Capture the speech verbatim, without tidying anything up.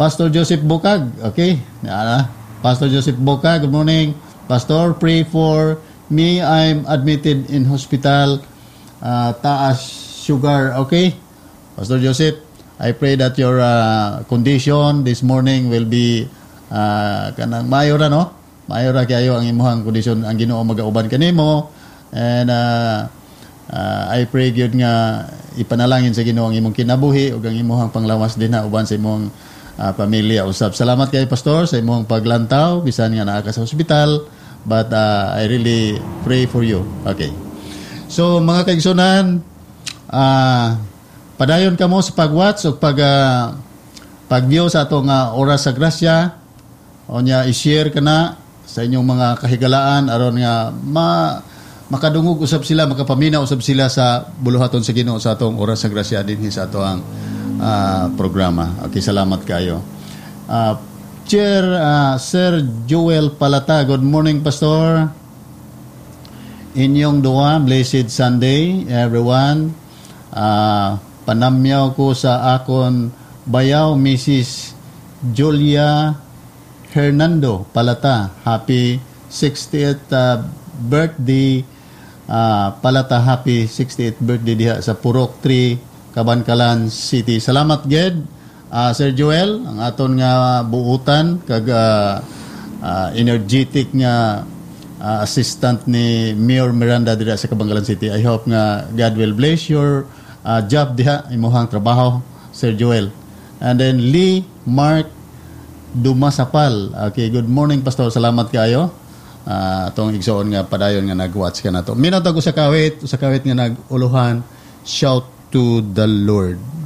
Pastor Joseph Bukag. Okay. Uh, Pastor Joseph Bukag, good morning. Pastor, pray for me. I'm admitted in hospital. Uh, taas sugar. Okay. Pastor Joseph, I pray that your uh, condition this morning will be uh, kanang mayo ra, no? Mayo ra kayo ang imuhang kondisyon, ang Ginoo magauban kanimo. And uh, uh, I pray gyud nga ipanalangin sa Ginoo ang imong kinabuhi ug ang imong panglawas dinha uban sa imong uh, pamilya usab. Salamat kay Pastor sa imong paglantaw bisan nga naa ka sa ospital, but uh, I really pray for you. Okay. So mga kaigsunan, uh, padayon kamo sa pag-watch o pag uh, pag-view sa atong uh, oras sa grasya. O nya i-share kana sa inyong mga kahigalaan aron nga ma makadungog usab sila, makapaminaw usab sila sa buluhaton sa Ginoo sa atong oras sa grasya dinhi sa atong uh, programa. Okay, salamat kayo. Uh, Chair uh, Sir Joel Palata, good morning Pastor. Inyong duwa, blessed Sunday everyone. Uh, panamyaw ko sa akon bayaw Missus Julia Hernando Palata. Happy sixtieth uh, birthday uh, Palata, happy sixtieth birthday diha sa Purok three, Cabancalan City. Salamat ged uh, Sir Joel, ang aton nga buutan kag uh, uh, energetic nga uh, assistant ni Mayor Miranda diha sa Cabancalan City. I hope nga God will bless your uh, job diha, imuhang trabaho Sir Joel. And then Lee Mark Dumasapal. Okay, good morning Pastor. Salamat kayo. Uh, atong igsoon nga padayon nga nag-watch ka na to. Minatag ko sa kawit, sa kawit nga nag-uluhan, shout to the Lord.